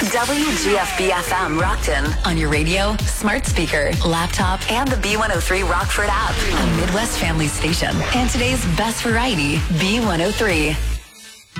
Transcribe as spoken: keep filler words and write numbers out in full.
W G F B F M Rockton. On your radio, smart speaker, laptop, and the B one oh three Rockford app. A Midwest family station. And today's best variety, B one oh three.